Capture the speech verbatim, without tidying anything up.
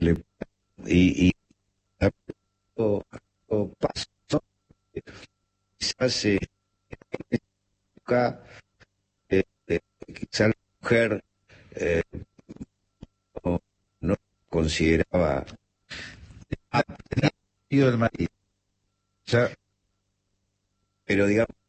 le- y, y algo, algo pasa, ¿no? Quizás eh, acá, eh, eh, quizás la mujer eh, no, no consideraba, Ah, tenía sentido el marido. Ya, pero digamos